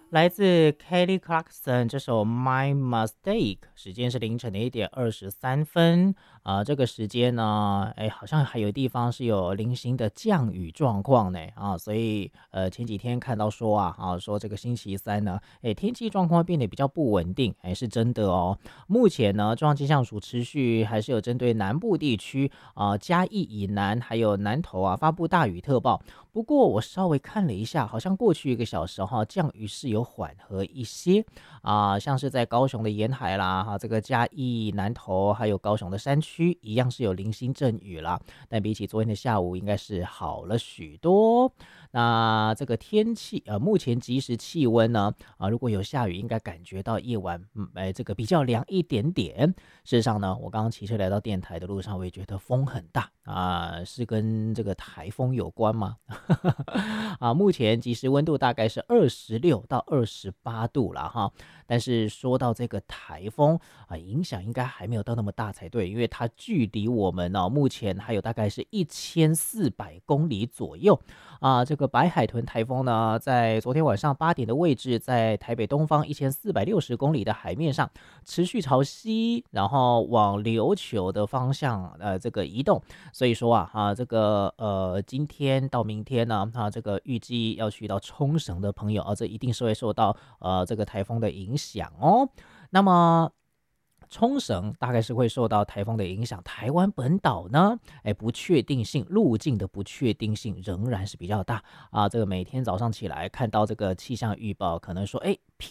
来自 Kelly Clarkson 这首《My Mistake》，时间是凌晨的1点23分。这个时间呢，哎，好像还有地方是有零星的降雨状况呢，所以前几天看到说说这个星期三呢，哎，天气状况变得比较不稳定，哎，是真的哦。目前呢，中央气象署持续还是有针对南部地区嘉义以南还有南投发布大雨特报。不过我稍微看了一下，好像过去1个小时降雨是有缓和一些像是在高雄的沿海啦这个嘉义、南投还有高雄的山区一样是有零星阵雨啦，但比起昨天的下午应该是好了许多。那这个天气目前即时气温呢如果有下雨，应该感觉到夜晚这个比较凉一点点。事实上呢，我刚刚骑车来到电台的路上，我也觉得风很大是跟这个台风有关吗？目前即时温度大概是26到28度了哈。但是说到这个台风影响应该还没有到那么大才对，因为它距离我们目前还有大概是1400公里左右这个白海豚台风呢，在昨天晚上8点的位置，在台北东方1460公里的海面上持续朝西，然后往琉球的方向这个移动。所以说这个今天到明天呢这个预计要去到冲绳的朋友这一定是会受到这个台风的影响哦。那么冲绳大概是会受到台风的影响，台湾本岛呢，不确定性路径的不确定性仍然是比较大这个每天早上起来看到这个气象预报，可能说